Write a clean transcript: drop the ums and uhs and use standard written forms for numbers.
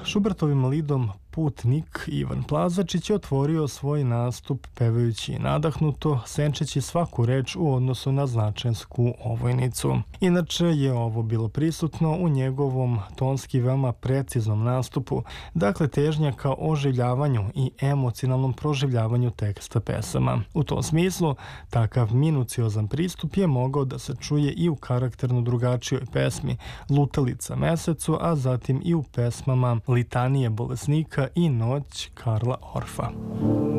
Schubertovim lidom Putnik Ivan Plazačić je otvorio svoj nastup pevajući nadahnuto, senčeći svaku reč u odnosu na značajsku ovojnicu. Inače je ovo bilo prisutno u njegovom tonski veoma preciznom nastupu, dakle težnja ka oživljavanju i emocionalnom proživljavanju teksta pesama. U tom smislu, takav minuciozan pristup je mogao da se čuje i u karakterno drugačijoj pesmi Lutalica mesecu, a zatim i u pesmama Litanije bolesnika i Noć Karla Orfa.